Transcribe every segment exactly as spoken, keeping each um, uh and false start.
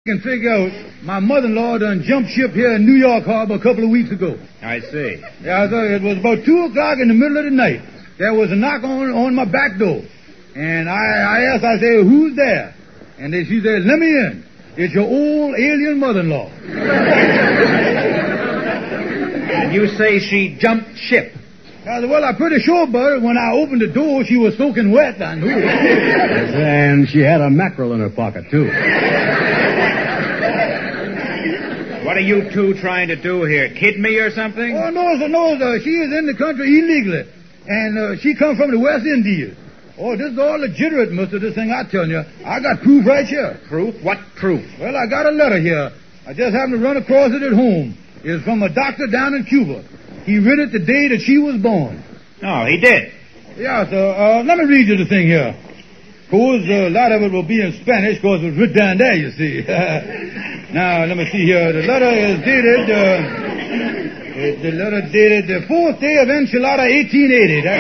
can figure out my mother-in-law done jumped ship here in New York Harbor a couple of weeks ago. I see. Yeah, so it was about two o'clock in the middle of the night. There was a knock on on my back door. And I, I asked, I said, who's there? And then she said, let me in. It's your old alien mother-in-law. And you say she jumped ship? I said, well, I'm pretty sure about it. When I opened the door, she was soaking wet. I knew it. And she had a mackerel in her pocket, too. What are you two trying to do here? Kid me or something? Oh, no, sir, no, sir. She is in the country illegally. And uh, she come from the West Indies. Oh, this is all legitimate, mister, this thing I'm telling you. I got proof right here. Proof? What proof? Well, I got a letter here. I just happened to run across it at home. It's from a doctor down in Cuba. He read it the day that she was born. Oh, he did? Yeah, sir. Uh, let me read you the thing here. Of course, a lot of it will be in Spanish, because it was written down there, you see. Now, let me see here. The letter is dated, uh, the letter dated the fourth day of Enchilada, eighteen eighty. Now,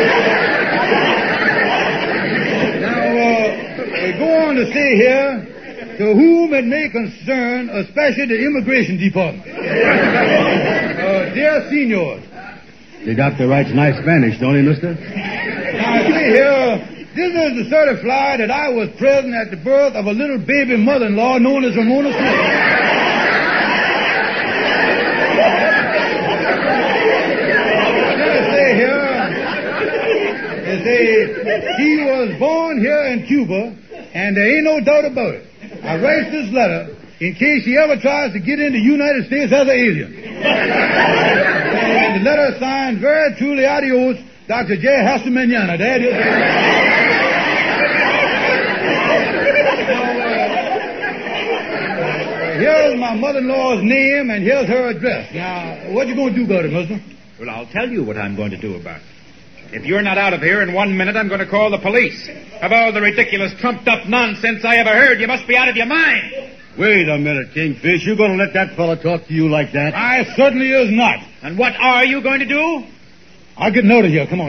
uh, they go on to say here, to whom it may concern, especially the Immigration Department. uh, dear senors. The doctor writes nice Spanish, don't he, mister? Now, see here, this is to certify that I was present at the birth of a little baby mother-in-law known as Ramona Smith. They say here, they say he was born here in Cuba, and there ain't no doubt about it. I write this letter in case he ever tries to get into the United States as an alien. And the letter is signed very truly, adios, Doctor J. Hasta Mañana. There it is. Here's my mother-in-law's name, and here's her address. Now, what you going to do about it, mister? Well, I'll tell you what I'm going to do about it. If you're not out of here in one minute, I'm going to call the police. Of all the ridiculous, trumped-up nonsense I ever heard, you must be out of your mind. Wait a minute, Kingfish. You going to let that fella talk to you like that? I certainly is not. And what are you going to do? I'll get out of here. Come on.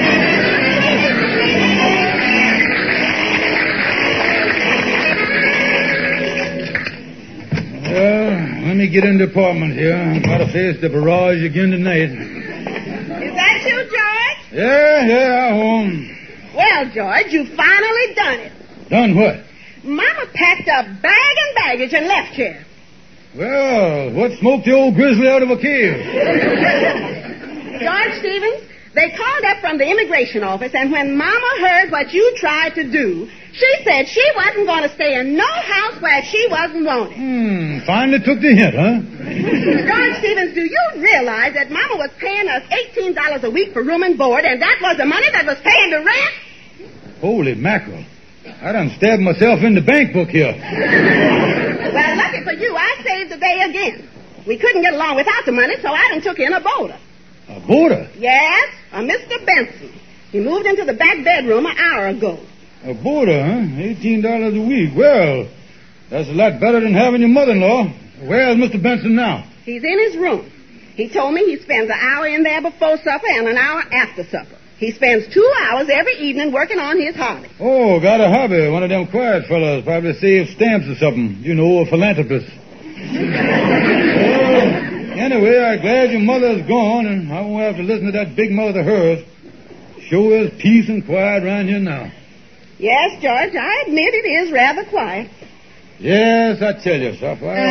Well, let me get in the apartment here. I've got to face the barrage again tonight. Is that you, George? Yeah, yeah, I'm home. Well, George, you finally done it. Done what? Mama packed up bag and baggage and left here. Well, what smoked the old grizzly out of a cave? George Stevens, they called up from the immigration office, and when Mama heard what you tried to do, she said she wasn't going to stay in no house where she wasn't wanted. Hmm, finally took the hint, huh? George Stevens, do you realize that Mama was paying us eighteen dollars a week for room and board, and that was the money that was paying the rent? Holy mackerel. I done stabbed myself in the bank book here. Well, lucky for you, I saved the day again. We couldn't get along without the money, so I done took in a boarder. A boarder? Yes, a Mister Benson. He moved into the back bedroom an hour ago. A boarder, huh? Eighteen dollars a week. Well, that's a lot better than having your mother-in-law. Where's Mister Benson now? He's in his room. He told me he spends an hour in there before supper and an hour after supper. He spends two hours every evening working on his hobby. Oh, got a hobby. One of them quiet fellas. Probably saves stamps or something. You know, a philanthropist. Well, anyway, I'm glad your mother's gone, and I won't have to listen to that big mouth of hers. Sure is peace and quiet around here now. Yes, George, I admit it is rather quiet. Yes, I tell you, Soph. I...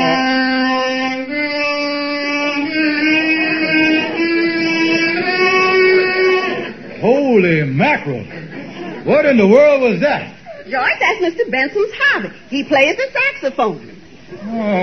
Holy mackerel. What in the world was that? George, that's Mister Benson's hobby. He plays the saxophone. Oh.